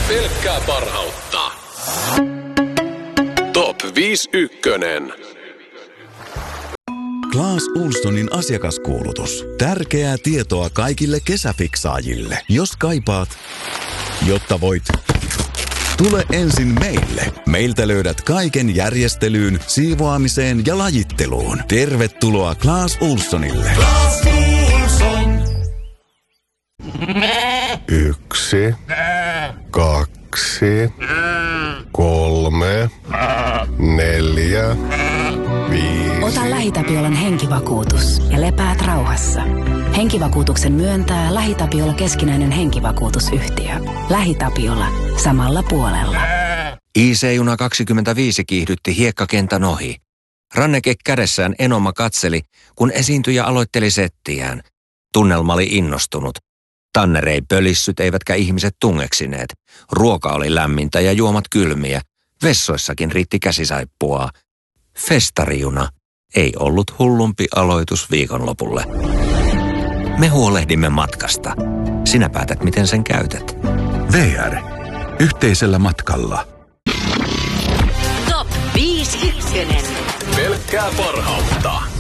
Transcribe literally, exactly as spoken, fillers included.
Pelkkää parhautta. Top viisi ykkönen. Clas Ohlsonin asiakaskuulutus. Tärkeää tietoa kaikille kesäfiksaajille. Jos kaipaat, jotta voit, tule ensin meille. Meiltä löydät kaiken järjestelyyn, siivoamiseen ja lajitteluun. Tervetuloa Clas Ohlsonille. Clas Ohlson. Yksi, kaksi, kolme, neljä, viisi. Ota LähiTapiolan henkivakuutus ja lepäät rauhassa. Henkivakuutuksen myöntää LähiTapiola keskinäinen henkivakuutusyhtiö. LähiTapiola. Samalla puolella. I C-juna kaksikymmentäviisi kiihdytti hiekkakentän ohi. Ranneke kädessään Enoma katseli, kun esiintyjä aloitteli settiään. Tunnelma oli innostunut. Tanner ei pölissyt eivätkä ihmiset tungeksineet. Ruoka oli lämmintä ja juomat kylmiä. Vessoissakin riitti käsisaippua. Festarijuna ei ollut hullumpi aloitus viikonlopulle. Me huolehdimme matkasta. Sinä päätät, miten sen käytät. V R. Yhteisellä matkalla. Top viisi ykkönen. Pelkkää parhautta.